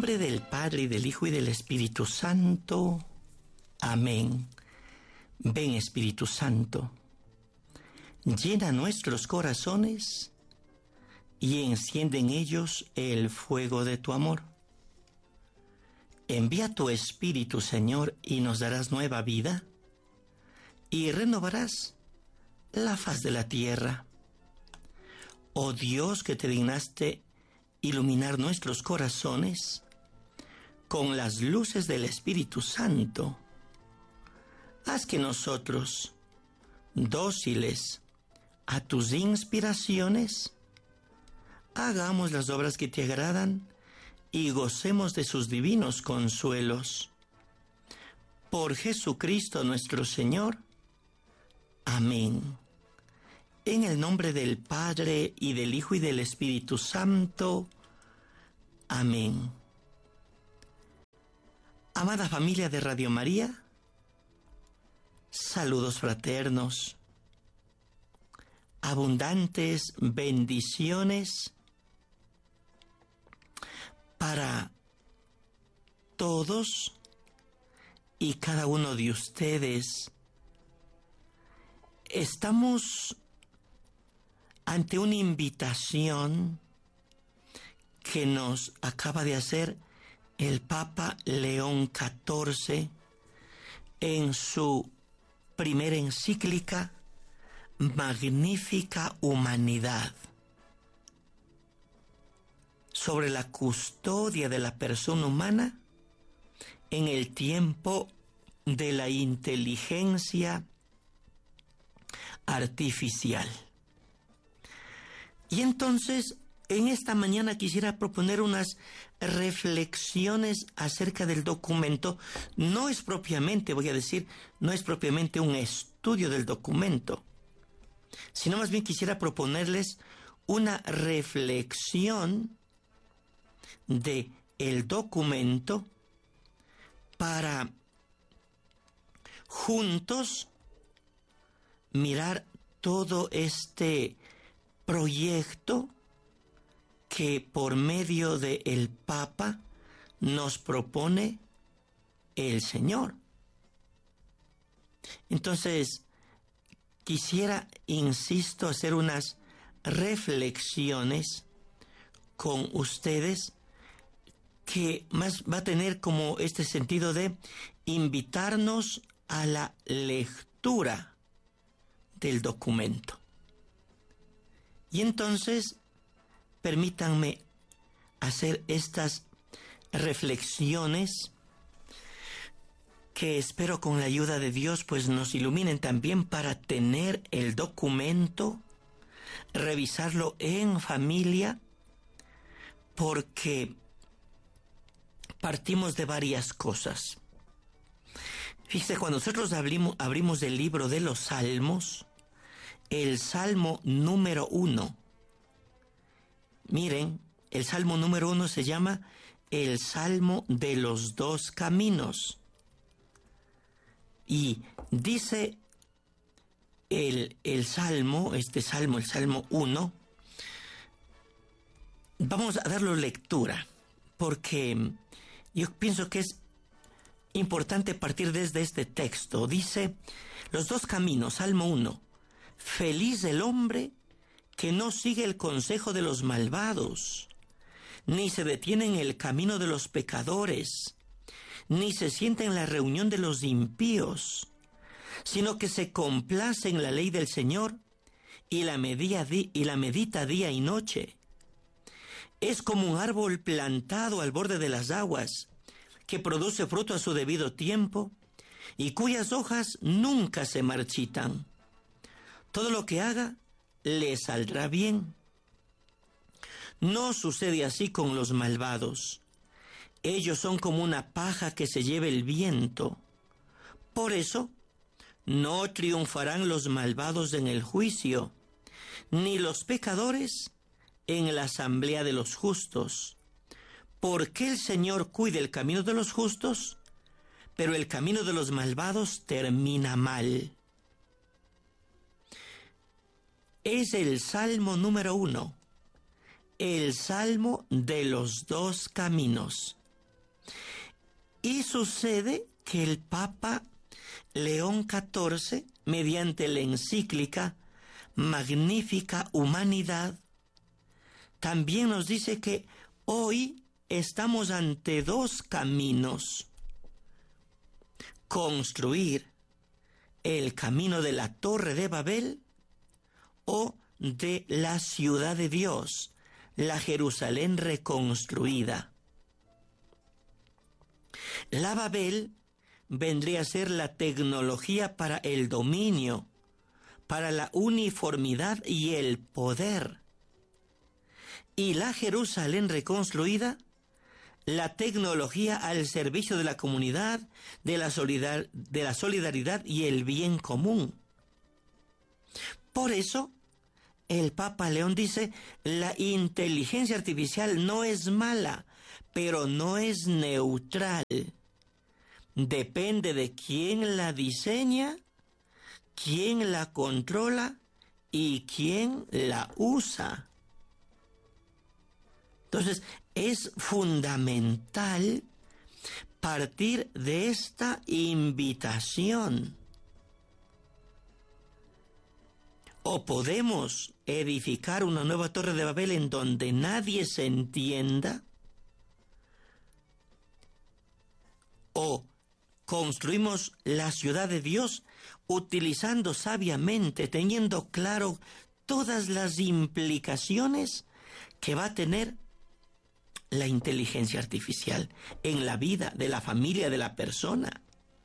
nombre del Padre, y del Hijo, y del Espíritu Santo. Amén. Ven, Espíritu Santo, llena nuestros corazones y enciende en ellos el fuego de tu amor. Envía tu Espíritu, Señor, y nos darás nueva vida, y renovarás la faz de la tierra. Oh Dios, que te dignaste iluminar nuestros corazones con las luces del Espíritu Santo, haz que nosotros, dóciles a tus inspiraciones, hagamos las obras que te agradan y gocemos de sus divinos consuelos. Por Jesucristo nuestro Señor. Amén. En el nombre del Padre, y del Hijo, y del Espíritu Santo. Amén. Amada familia de Radio María, saludos fraternos, abundantes bendiciones para todos y cada uno de ustedes. Estamos ante una invitación que nos acaba de hacer el Papa León XIV en su primera encíclica Magnífica Humanidad, sobre la custodia de la persona humana en el tiempo de la inteligencia artificial. Y entonces, en esta mañana quisiera proponer unas reflexiones acerca del documento. No es propiamente, no es propiamente un estudio del documento, sino más bien quisiera proponerles una reflexión de el documento para juntos mirar todo este proyecto que por medio del Papa nos propone el Señor. Entonces, quisiera, insisto, hacer unas reflexiones con ustedes que más va a tener como este sentido de invitarnos a la lectura del documento. Y entonces, permítanme hacer estas reflexiones que espero con la ayuda de Dios pues nos iluminen también para tener el documento, revisarlo en familia, porque partimos de varias cosas. Fíjese, cuando nosotros abrimos el libro de los Salmos, el Salmo número 1, miren, el Salmo número 1 se llama el Salmo de los dos caminos. Y dice el Salmo, el Salmo 1, vamos a darle lectura, porque yo pienso que es importante partir desde este texto. Dice, los dos caminos, Salmo 1, feliz el hombre que no sigue el consejo de los malvados, ni se detiene en el camino de los pecadores, ni se sienta en la reunión de los impíos, sino que se complace en la ley del Señor y la medita día y noche. Es como un árbol plantado al borde de las aguas, que produce fruto a su debido tiempo y cuyas hojas nunca se marchitan. Todo lo que haga le saldrá bien. No sucede así con los malvados. Ellos son como una paja que se lleva el viento. Por eso, no triunfarán los malvados en el juicio, ni los pecadores en la asamblea de los justos. Porque el Señor cuida el camino de los justos, pero el camino de los malvados termina mal. Es el Salmo número 1, el Salmo de los dos caminos. Y sucede que el Papa León XIV, mediante la encíclica Magnifica Humanidad, también nos dice que hoy estamos ante dos caminos: construir el camino de la Torre de Babel o de la ciudad de Dios, la Jerusalén reconstruida. La Babel vendría a ser la tecnología para el dominio, para la uniformidad y el poder. Y la Jerusalén reconstruida, la tecnología al servicio de la comunidad, de la solidaridad y el bien común. Por eso, el Papa León dice, la inteligencia artificial no es mala, pero no es neutral. Depende de quién la diseña, quién la controla y quién la usa. Entonces, es fundamental partir de esta invitación. O podemos edificar una nueva Torre de Babel en donde nadie se entienda, o construimos la ciudad de Dios utilizando sabiamente, teniendo claro todas las implicaciones que va a tener la inteligencia artificial en la vida de la familia, de la persona.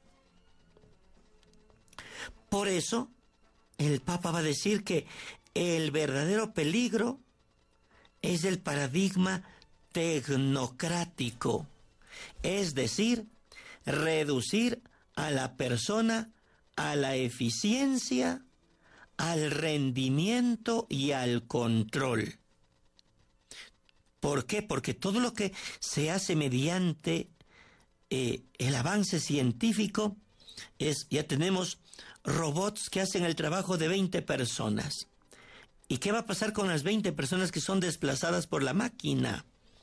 Por eso, el Papa va a decir que el verdadero peligro es el paradigma tecnocrático, es decir, reducir a la persona a la eficiencia, al rendimiento y al control. ¿Por qué? Porque todo lo que se hace mediante el avance científico ya tenemos robots que hacen el trabajo de 20 personas. ¿Y qué va a pasar con las 20 personas que son desplazadas por la máquina?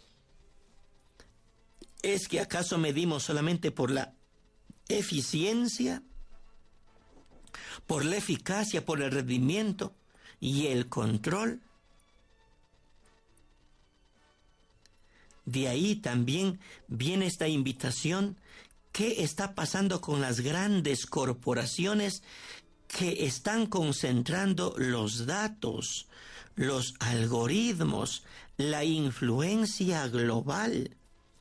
¿Es que acaso medimos solamente por la eficiencia, por la eficacia, por el rendimiento y el control? De ahí también viene esta invitación. ¿Qué está pasando con las grandes corporaciones que están concentrando los datos, los algoritmos, la influencia global?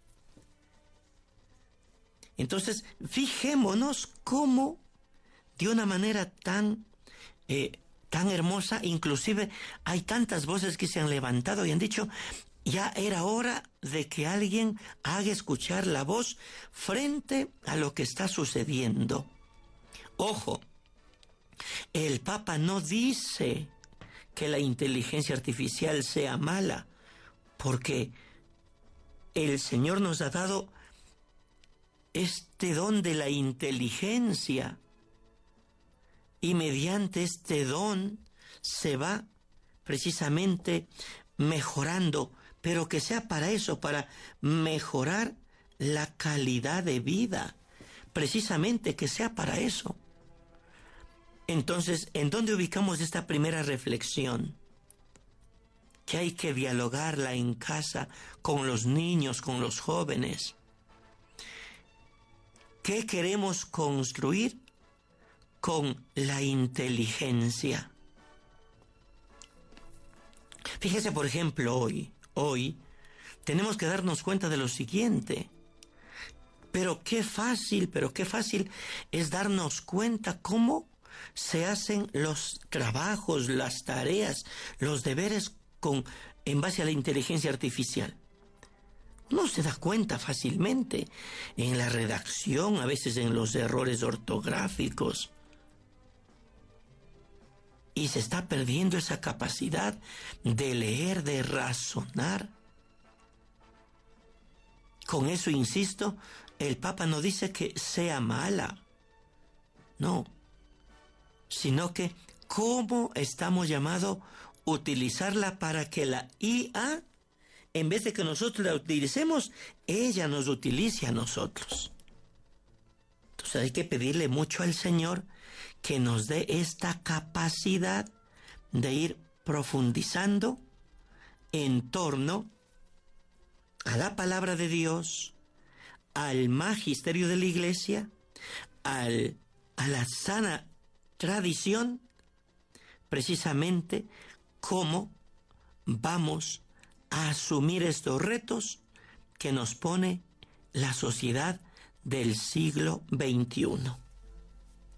Entonces, fijémonos cómo de una manera tan hermosa, inclusive hay tantas voces que se han levantado y han dicho, ya era hora de que alguien haga escuchar la voz frente a lo que está sucediendo. Ojo, el Papa no dice que la inteligencia artificial sea mala, porque el Señor nos ha dado este don de la inteligencia, y mediante este don se va precisamente mejorando, pero que sea para eso, para mejorar la calidad de vida, precisamente que sea para eso. Entonces, ¿en dónde ubicamos esta primera reflexión? Que hay que dialogarla en casa, con los niños, con los jóvenes. ¿Qué queremos construir con la inteligencia? Fíjese, por ejemplo, hoy tenemos que darnos cuenta de lo siguiente. Pero qué fácil es darnos cuenta cómo se hacen los trabajos, las tareas, los deberes en base a la inteligencia artificial. Uno se da cuenta fácilmente en la redacción, a veces en los errores ortográficos. Y se está perdiendo esa capacidad de leer, de razonar. Con eso, insisto, el Papa no dice que sea mala, no, sino que cómo estamos llamados a utilizarla para que la IA en vez de que nosotros la utilicemos, ella nos utilice a nosotros. Entonces hay que pedirle mucho al Señor que nos dé esta capacidad de ir profundizando en torno a la palabra de Dios, al magisterio de la Iglesia, a la sana tradición, precisamente cómo vamos a asumir estos retos que nos pone la sociedad del siglo XXI.